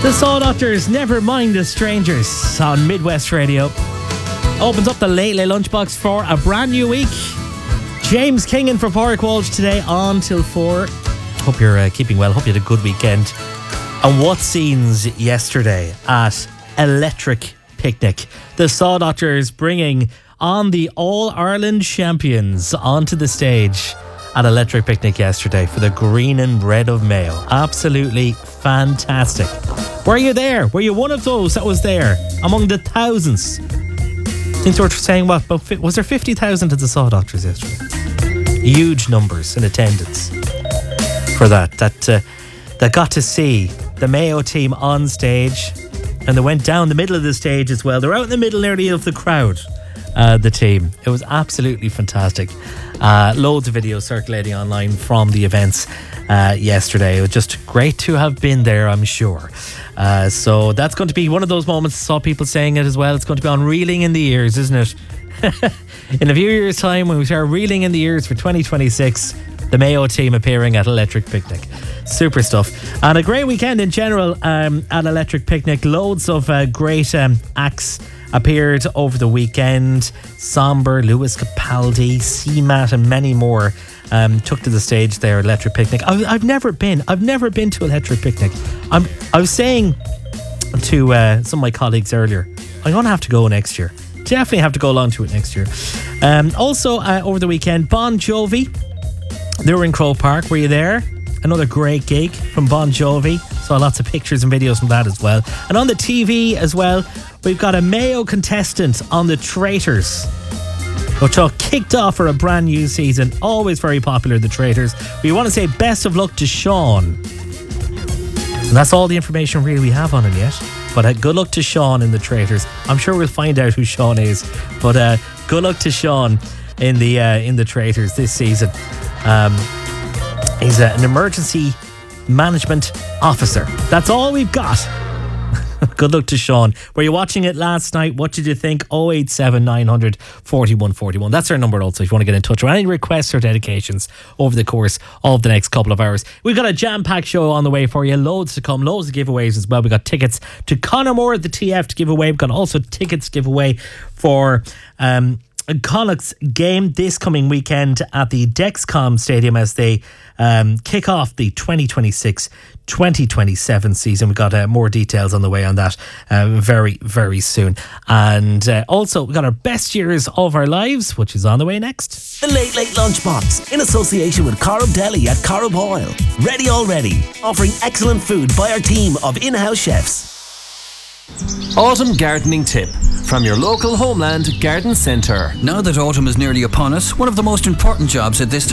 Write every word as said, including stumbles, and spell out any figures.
The Saw Doctors, Never Mind the Strangers on Midwest Radio. Opens up the Late Late Lunchbox for a brand new week. James Kingan for Pádraig Walsh today on till four. Hope you're uh, keeping well. Hope you had a good weekend. And what scenes yesterday at Electric Picnic. The Saw Doctors bringing on the All-Ireland champions onto the stage at Electric Picnic yesterday for the Green and Red of Mayo. Absolutely fantastic. Were you there? Were you one of those that was there among the thousands? I think they were saying, what, about, was there fifty thousand at the Saw Doctors yesterday? Huge numbers in attendance for that. That, uh, that got to see the Mayo team on stage, and they went down the middle of the stage as well. They're out in the middle area of the crowd, uh, the team. It was absolutely fantastic. Uh, loads of videos circulating online from the events uh, yesterday. It was just great to have been there, I'm sure. Uh, so that's going to be one of those moments. I saw people saying it as well. It's going to be on reeling in the ears, isn't it? In a few years' time, when we start reeling in the ears for twenty twenty-six, the Mayo team appearing at Electric Picnic. Super stuff. And a great weekend in general um, at Electric Picnic. Loads of uh, great um, acts appeared over the weekend. Somber, Lewis Capaldi, C MAT and many more um, took to the stage there at Electric Picnic. I, I've never been. I've never been to Electric Picnic. I'm, I was saying to uh, some of my colleagues earlier, I'm going to have to go next year. Definitely have to go along to it next year. Um, also, uh, over the weekend, Bon Jovi. They were in Croke Park. Were you there? Another great gig from Bon Jovi. Saw lots of pictures and videos from that as well. And on the T V as well, we've got a Mayo contestant on The Traitors, which are kicked off for a brand new season. Always very popular, The Traitors. We want to say best of luck to Sean. And that's all the information really we have on him yet. But uh, good luck to Sean in The Traitors. I'm sure we'll find out who Sean is. But uh, good luck to Sean in the uh, in The Traitors this season. Um, he's uh, an emergency management officer. That's all we've got. Good luck to Sean. Were you watching it last night? What did you think? oh eight seven nine hundred forty-one forty-one. That's our number also if you want to get in touch with any requests or dedications over the course of the next couple of hours. We've got a jam-packed show on the way for you. Loads to come. Loads of giveaways as well. We've got tickets to Conor Moore at the T F to give away. We've got also tickets to give away for Um, Connacht's game this coming weekend at the Dexcom Stadium as they um, kick off the twenty twenty-six twenty twenty-seven season. We've got uh, more details on the way on that uh, very, very soon. And uh, also, we've got our best years of our lives, which is on the way next. The Late Late Lunchbox, in association with Corrib Deli at Corrib Oil. Ready already, offering excellent food by our team of in-house chefs. Autumn gardening tip from your local Homeland Garden Centre. Now that autumn is nearly upon us, one of the most important jobs at this time